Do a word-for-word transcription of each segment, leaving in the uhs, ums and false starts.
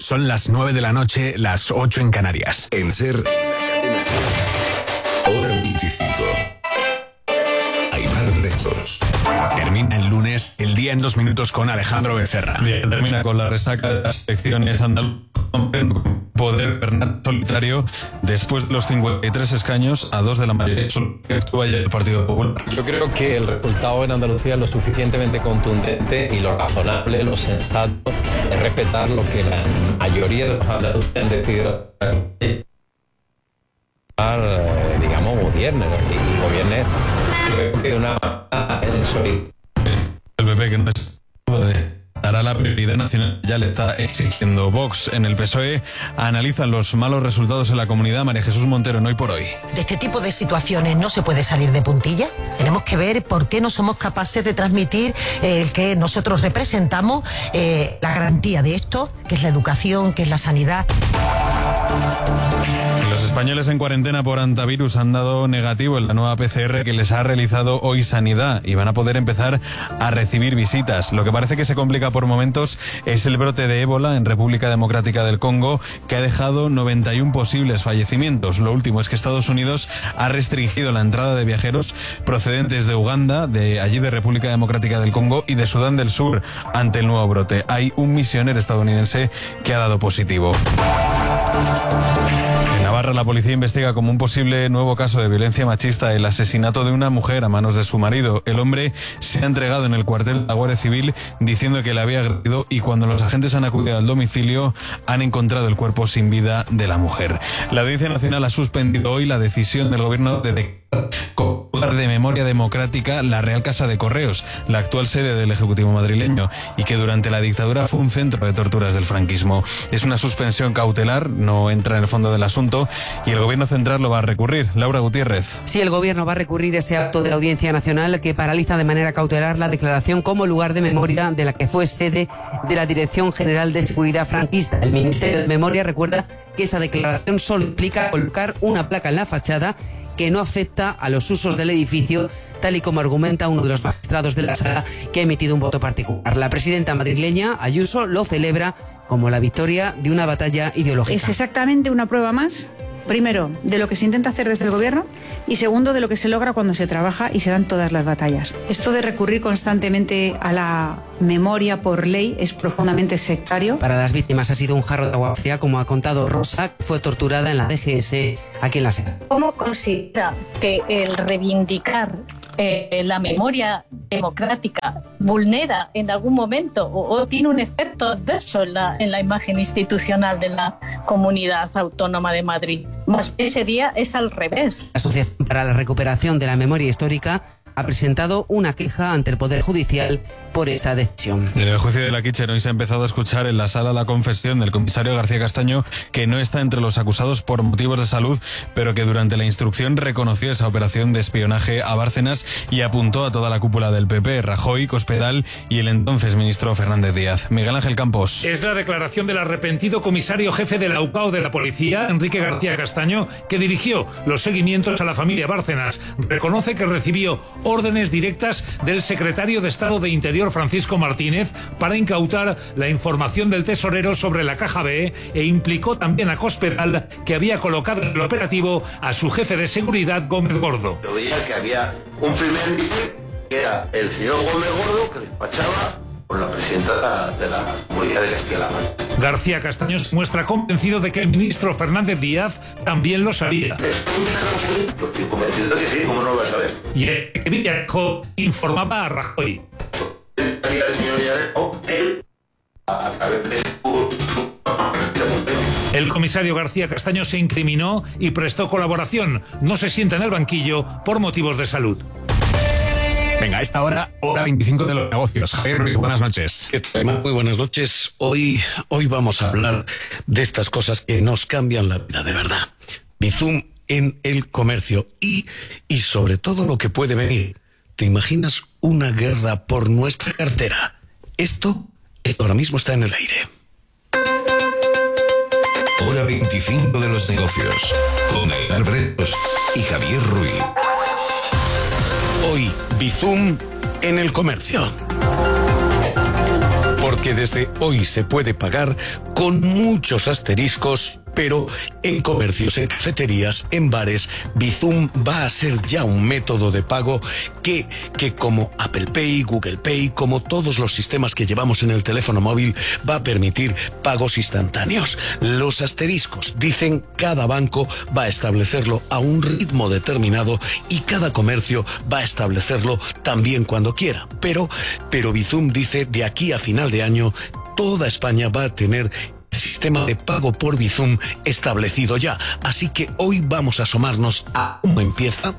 Son las nueve de la noche, las ocho en Canarias. En Ser, hora veinticinco. Aimar Retos. Termina el lunes, el día en dos minutos con Alejandro Becerra. Bien, termina con la resaca de las elecciones andaluzas. Poder Bernat solitario después de los cincuenta y tres escaños a dos de la mayoría que actúa ya el Partido Popular. Yo creo que el resultado en Andalucía es lo suficientemente contundente y lo razonable, lo sensato, es respetar lo que la mayoría de los andaluces han decidido, eh, digamos, gobierne y gobierne. Creo que una el P P que no es dará la prioridad nacional, ya le está exigiendo. Vox en el P S O E analizan los malos resultados en la comunidad. María Jesús Montero, en Hoy por Hoy. De este tipo de situaciones no se puede salir de puntilla. Tenemos que ver por qué no somos capaces de transmitir el que nosotros representamos, eh, la garantía de esto, que es la educación, que es la sanidad. Los españoles en cuarentena por antivirus han dado negativo en la nueva P C R que les ha realizado hoy Sanidad y van a poder empezar a recibir visitas. Lo que parece que se complica por momentos es el brote de ébola en República Democrática del Congo, que ha dejado noventa y uno posibles fallecimientos. Lo último es que Estados Unidos ha restringido la entrada de viajeros procedentes de Uganda, de allí de República Democrática del Congo y de Sudán del Sur ante el nuevo brote. Hay un misionero estadounidense que ha dado positivo. En Navarra, la policía investiga como un posible nuevo caso de violencia machista el asesinato de una mujer a manos de su marido. El hombre se ha entregado en el cuartel de la Guardia Civil diciendo que le había agredido, y cuando los agentes han acudido al domicilio han encontrado el cuerpo sin vida de la mujer. La Audiencia Nacional ha suspendido hoy la decisión del gobierno de declarar como lugar de memoria democrática la Real Casa de Correos, la actual sede del Ejecutivo madrileño, y que durante la dictadura fue un centro de torturas del franquismo. Es una suspensión cautelar, no entra en el fondo del asunto, y el Gobierno central lo va a recurrir. Laura Gutiérrez. Sí, el Gobierno va a recurrir ese acto de la Audiencia Nacional que paraliza de manera cautelar la declaración como lugar de memoria de la que fue sede de la Dirección General de Seguridad franquista. El Ministerio de Memoria recuerda que esa declaración solo implica colocar una placa en la fachada que no afecta a los usos del edificio, tal y como argumenta uno de los magistrados de la sala que ha emitido un voto particular. La presidenta madrileña, Ayuso, lo celebra como la victoria de una batalla ideológica. Es exactamente una prueba más, primero, de lo que se intenta hacer desde el Gobierno, y segundo, de lo que se logra cuando se trabaja y se dan todas las batallas. Esto de recurrir constantemente a la memoria por ley es profundamente sectario. Para las víctimas ha sido un jarro de agua fría, como ha contado Rosa, que fue torturada en la D G S aquí en la sede. ¿Cómo considera que el reivindicar eh, la memoria democrática vulnera en algún momento o, o tiene un efecto adverso en la, en la imagen institucional de la Comunidad Autónoma de Madrid? Más bien ese día es al revés. La Asociación para la Recuperación de la Memoria Histórica ha presentado una queja ante el Poder Judicial por esta decisión. En el juicio de la Kitchen hoy se ha empezado a escuchar en la sala la confesión del comisario García Castaño, que no está entre los acusados por motivos de salud, pero que durante la instrucción reconoció esa operación de espionaje a Bárcenas y apuntó a toda la cúpula del P P, Rajoy, Cospedal y el entonces ministro Fernández Díaz. Miguel Ángel Campos. Es la declaración del arrepentido comisario jefe de la U C A O de la policía, Enrique García Castaño, que dirigió los seguimientos a la familia Bárcenas. Reconoce que recibió órdenes directas del secretario de Estado de Interior, Francisco Martínez, para incautar la información del tesorero sobre la Caja B, e implicó también a Cospedal, que había colocado en el operativo a su jefe de seguridad, Gómez Gordo. Yo veía que había un primer líder, que era el señor Gómez Gordo, que despachaba por la presidenta de la Comunidad de Castilla-La Mancha. García Castaño se muestra convencido de que el ministro Fernández Díaz también lo sabía. Estoy convencido de que sí, ¿cómo no lo vas a saber? Y el Villarejo informaba a Rajoy. El comisario García Castaño se incriminó y prestó colaboración. No se sienta en el banquillo por motivos de salud. Venga, a esta hora, hora veinticinco de los negocios. Javier Ruiz, buenas noches. ¿Qué tal? Muy buenas noches. Hoy, hoy vamos a hablar de estas cosas que nos cambian la vida de verdad. Bizum en el comercio y, y sobre todo lo que puede venir. ¿Te imaginas una guerra por nuestra cartera? Esto, esto ahora mismo está en el aire. Hora veinticinco de los negocios. Con Aimar Retos y Javier Ruiz. Hoy, Bizum en el comercio. Porque que desde hoy se puede pagar con muchos asteriscos, pero en comercios, en cafeterías, en bares, Bizum va a ser ya un método de pago que, que como Apple Pay, Google Pay, como todos los sistemas que llevamos en el teléfono móvil, va a permitir pagos instantáneos. Los asteriscos, dicen, cada banco va a establecerlo a un ritmo determinado y cada comercio va a establecerlo también cuando quiera. Pero, pero Bizum dice, de aquí a final de año, toda España va a tener sistema de pago por Bizum establecido ya. Así que hoy vamos a asomarnos a cómo empieza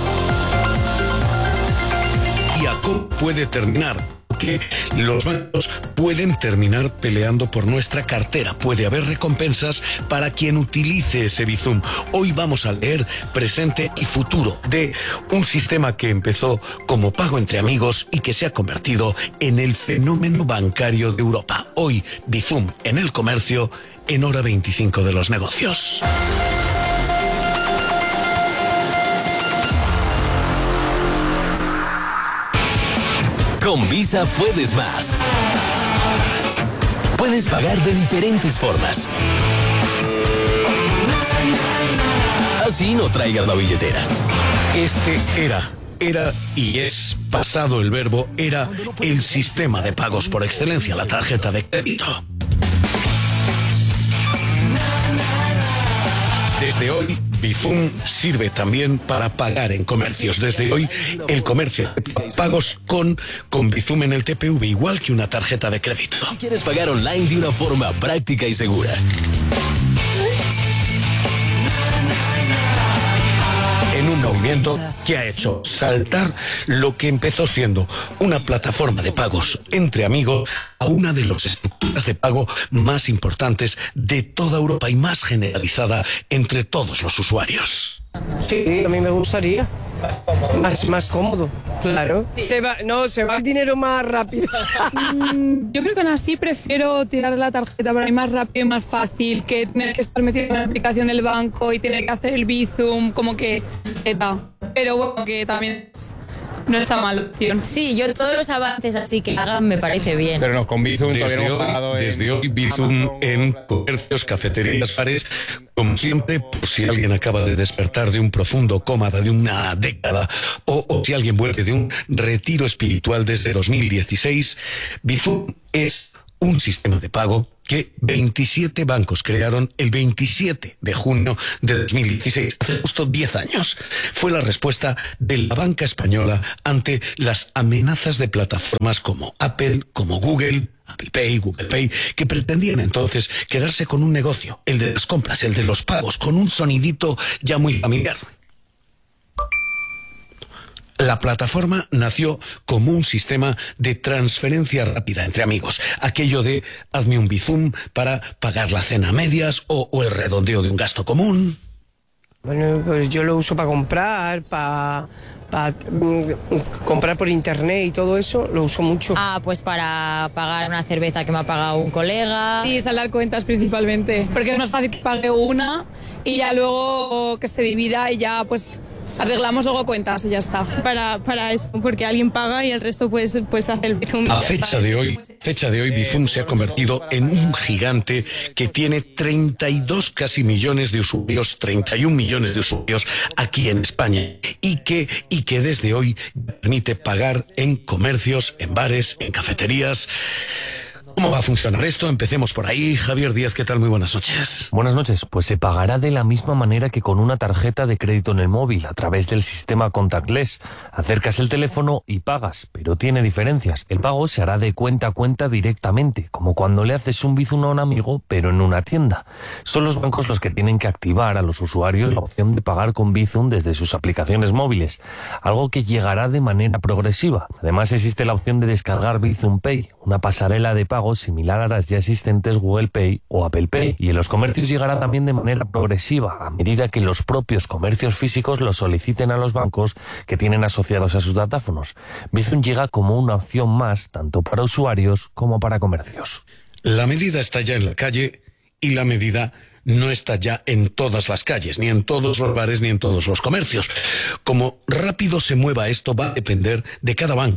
y a cómo puede terminar. Que los bancos pueden terminar peleando por nuestra cartera. Puede haber recompensas para quien utilice ese Bizum. Hoy vamos a leer presente y futuro de un sistema que empezó como pago entre amigos y que se ha convertido en el fenómeno bancario de Europa. Hoy, Bizum en el comercio, en hora veinticinco de los negocios. Con Visa puedes más. Puedes pagar de diferentes formas. Así no traigas la billetera. Este era, era y es, pasado el verbo, era el sistema de pagos por excelencia, la tarjeta de crédito. Desde hoy, Bizum sirve también para pagar en comercios. Desde hoy, el comercio pagos con, con Bizum en el T P V, igual que una tarjeta de crédito. Si quieres pagar online de una forma práctica y segura. En un movimiento que ha hecho saltar lo que empezó siendo una plataforma de pagos entre amigos a una de las estructuras de pago más importantes de toda Europa y más generalizada entre todos los usuarios. Sí, a mí me gustaría. Más, más cómodo, claro. Se va, no, se va el dinero más rápido. Yo creo que aún así prefiero tirar la tarjeta para mí más rápido y más fácil que tener que estar metiendo en la aplicación del banco y tener que hacer el Bizum, como que... Pero bueno, que también es... No está mal la opción. Sí, yo todos los avances así que hagan me parece bien. Pero no, con Bizum todavía no hemos pagado en... Desde hoy, Bizum en comercios, cafeterías, bares, como siempre, por si alguien acaba de despertar de un profundo coma de una década o, o si alguien vuelve de un retiro espiritual desde dos mil dieciséis, Bizum es un sistema de pago que veintisiete bancos crearon el veintisiete de junio de dos mil dieciséis, hace justo diez años. Fue la respuesta de la banca española ante las amenazas de plataformas como Apple, como Google, Apple Pay, Google Pay, que pretendían entonces quedarse con un negocio, el de las compras, el de los pagos, con un sonidito ya muy familiar. La plataforma nació como un sistema de transferencia rápida entre amigos. Aquello de hazme un Bizum para pagar la cena a medias o, o el redondeo de un gasto común. Bueno, pues yo lo uso para comprar, para, para mm, comprar por internet y todo eso, lo uso mucho. Ah, pues para pagar una cerveza que me ha pagado un colega. Y saldar cuentas principalmente, porque es más fácil que pague una y ya luego que se divida y ya pues... Arreglamos luego cuentas y ya está. Para, para eso, porque alguien paga y el resto pues, pues hace el Bizum. A fecha de hoy, fecha de hoy, Bizum se ha convertido en un gigante que tiene treinta y dos casi millones de usuarios, treinta y un millones de usuarios aquí en España y que, y que desde hoy permite pagar en comercios, en bares, en cafeterías. ¿Cómo va a funcionar esto? Empecemos por ahí. Javier Díaz, ¿qué tal? Muy buenas noches. Buenas noches. Pues se pagará de la misma manera que con una tarjeta de crédito en el móvil, a través del sistema contactless. Acercas el teléfono y pagas, pero tiene diferencias. El pago se hará de cuenta a cuenta directamente, como cuando le haces un Bizum a un amigo, pero en una tienda. Son los bancos los que tienen que activar a los usuarios la opción de pagar con Bizum desde sus aplicaciones móviles, algo que llegará de manera progresiva. Además existe la opción de descargar Bizum Pay, una pasarela de pago similar a las ya existentes Google Pay o Apple Pay, y en los comercios llegará también de manera progresiva a medida que los propios comercios físicos lo soliciten a los bancos que tienen asociados a sus datáfonos. Bizum llega como una opción más tanto para usuarios como para comercios. La medida está ya en la calle y la medida no está ya en todas las calles, ni en todos los bares, ni en todos los comercios. Como rápido se mueva esto va a depender de cada banco.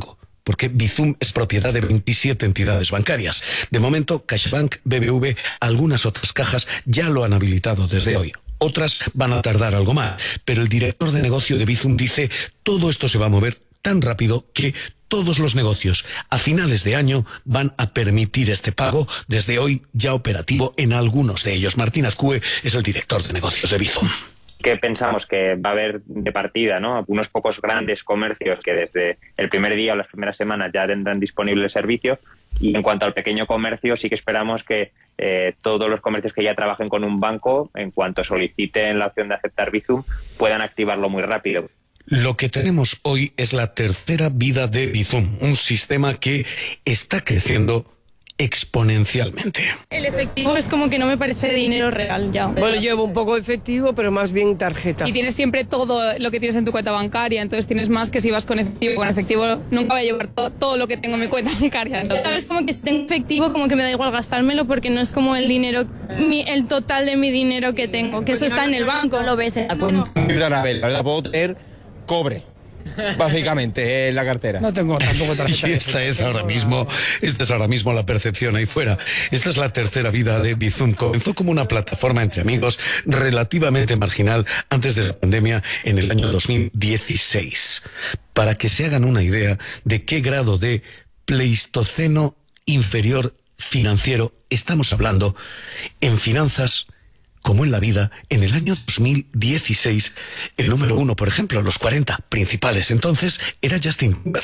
porque Bizum es propiedad de veintisiete entidades bancarias. De momento, CaixaBank, B B V, algunas otras cajas ya lo han habilitado desde hoy. Otras van a tardar algo más, pero el director de negocio de Bizum dice todo esto se va a mover tan rápido que todos los negocios a finales de año van a permitir este pago, desde hoy ya operativo en algunos de ellos. Martín Azcue es el director de negocios de Bizum. Que pensamos que va a haber de partida, ¿no? Unos pocos grandes comercios que desde el primer día o las primeras semanas ya tendrán disponible el servicio, y en cuanto al pequeño comercio sí que esperamos que eh, todos los comercios que ya trabajen con un banco, en cuanto soliciten la opción de aceptar Bizum, puedan activarlo muy rápido. Lo que tenemos hoy es la tercera vida de Bizum, un sistema que está creciendo exponencialmente. El efectivo es como que no me parece dinero real ya. Bueno, llevo un poco de efectivo, pero más bien tarjeta. Y tienes siempre todo lo que tienes en tu cuenta bancaria, entonces tienes más que si vas con efectivo. Con efectivo nunca voy a llevar todo, todo lo que tengo en mi cuenta bancaria. Sabes, como que si tengo efectivo, como que me da igual gastármelo porque no es como el dinero, mi, el total de mi dinero que tengo, que eso está en el banco. No lo ves en la cuenta. La verdad, puedo tener cobre, básicamente, en la cartera. No tengo tampoco tarjeta. Y esta es ahora mismo, esta es ahora mismo la percepción ahí fuera. Esta es la tercera vida de Bizum. Comenzó como una plataforma entre amigos relativamente marginal antes de la pandemia en el año dos mil dieciséis. Para que se hagan una idea de qué grado de pleistoceno inferior financiero estamos hablando, en finanzas como en la vida, en el año dos mil dieciséis, el número uno, por ejemplo, los cuarenta principales entonces, era Justin Timberlake.